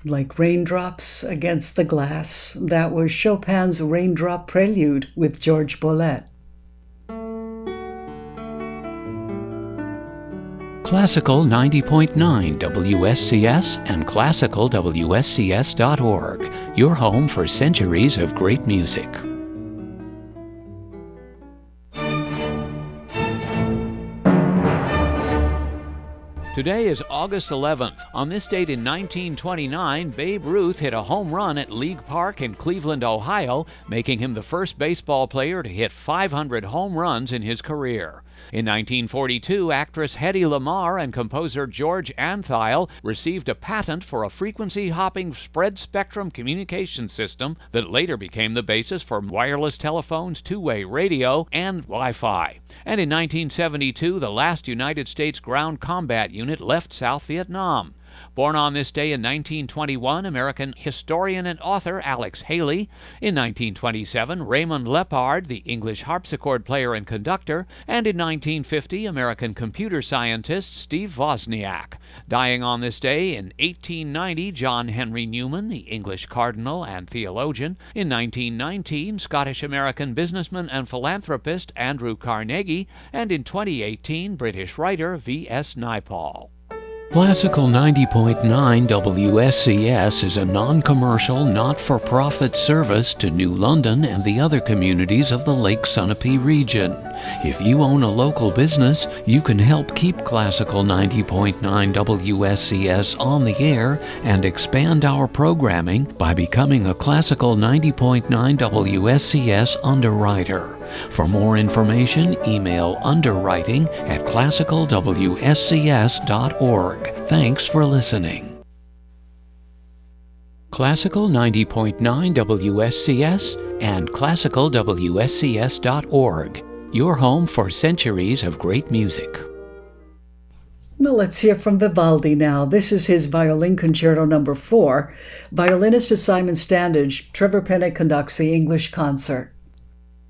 Like raindrops against the glass. That was Chopin's Raindrop Prelude with George Bollett. Classical 90.9 WSCS and classicalwscs.org, your home for centuries of great music. Today is August 11th. On this date in 1929, Babe Ruth hit a home run at League Park in Cleveland, Ohio, making him the first baseball player to hit 500 home runs in his career. In 1942, actress Hedy Lamarr and composer George Antheil received a patent for a frequency-hopping spread-spectrum communication system that later became the basis for wireless telephones, two-way radio, and Wi-Fi. And in 1972, the last United States ground combat unit left South Vietnam. Born on this day in 1921, American historian and author Alex Haley. In 1927, Raymond Lepard, the English harpsichord player and conductor. And in 1950, American computer scientist Steve Wozniak. Dying on this day in 1890, John Henry Newman, the English cardinal and theologian. In 1919, Scottish-American businessman and philanthropist Andrew Carnegie. And in 2018, British writer V.S. Naipaul. Classical 90.9 WSCS is a non-commercial, not-for-profit service to New London and the other communities of the Lake Sunapee region. If you own a local business, you can help keep Classical 90.9 WSCS on the air and expand our programming by becoming a Classical 90.9 WSCS underwriter. For more information, email underwriting@classicalwscs.org. Thanks for listening. Classical 90.9 WSCS and classicalwscs.org, your home for centuries of great music. Well, let's hear from Vivaldi now. This is his Violin Concerto No. 4. Violinist is Simon Standage. Trevor Pennock conducts the English concert.